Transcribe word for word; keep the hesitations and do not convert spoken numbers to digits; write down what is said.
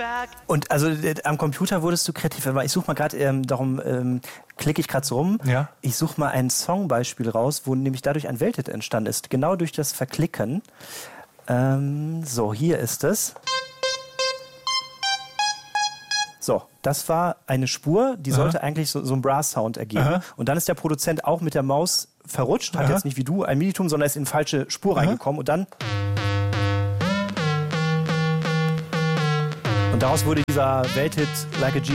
Und also äh, am Computer wurdest du kreativ. Aber ich suche mal gerade, ähm, darum ähm, klicke ich gerade so rum. Ja. Ich suche mal ein Songbeispiel raus, wo nämlich dadurch ein Welthit entstanden ist. Genau durch das Verklicken. Ähm, so, hier ist es. So, das war eine Spur, die sollte Aha. eigentlich so, so einen Brass-Sound ergeben. Aha. Und dann ist der Produzent auch mit der Maus verrutscht, hat Aha. jetzt nicht wie du ein Minitum, sondern ist in eine falsche Spur Aha. reingekommen und dann... Und daraus wurde dieser Welthit Like a G